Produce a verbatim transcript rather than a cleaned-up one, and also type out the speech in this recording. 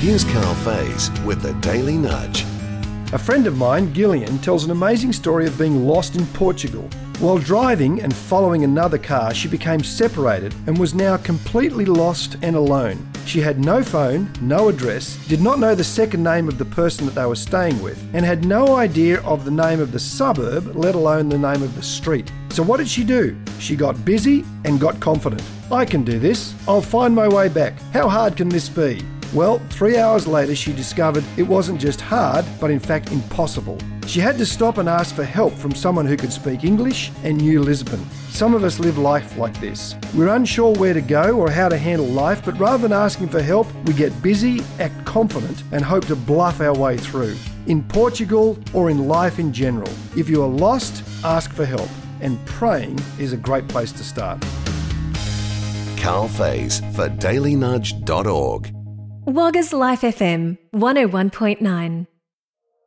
Here's Carl Faze with the Daily Nudge. A friend of mine, Gillian, tells an amazing story of being lost in Portugal. While driving and following another car, she became separated and was now completely lost and alone. She had no phone, no address, did not know the second name of the person that they were staying with, and had no idea of the name of the suburb, let alone the name of the street. So what did she do? She got busy and got confident. I can do this. I'll find my way back. How hard can this be? Well, three hours later, she discovered it wasn't just hard, but in fact impossible. She had to stop and ask for help from someone who could speak English and knew Lisbon. Some of us live life like this. We're unsure where to go or how to handle life, but rather than asking for help, we get busy, act confident, and hope to bluff our way through. In Portugal or in life in general, if you are lost, ask for help. And praying is a great place to start. Carl Faze for daily nudge dot org. Wagga's Life F M one oh one point nine.